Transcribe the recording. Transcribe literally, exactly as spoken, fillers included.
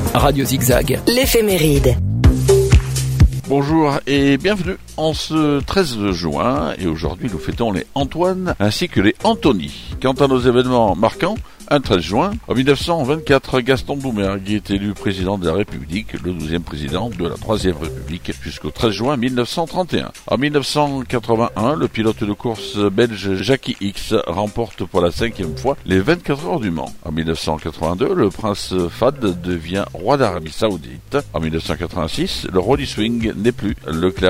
Radio Zigzag, l'éphéméride. Bonjour et bienvenue en ce treize juin, et aujourd'hui nous fêtons les Antoine ainsi que les Anthony. Quant à nos événements marquants, un treize juin, en mille neuf cent vingt-quatre, Gaston Doumergue est élu président de la République, le douzième président de la troisième République, jusqu'au treize juin mille neuf cent trente et un. En mille neuf cent quatre-vingt-un, le pilote de course belge Jackie Ickx remporte pour la cinquième fois les vingt-quatre heures du Mans. En mille neuf cent quatre-vingt-deux, le prince Fahd devient roi d'Arabie Saoudite. En mille neuf cent quatre-vingt-six, le roi du swing n'est plus le clash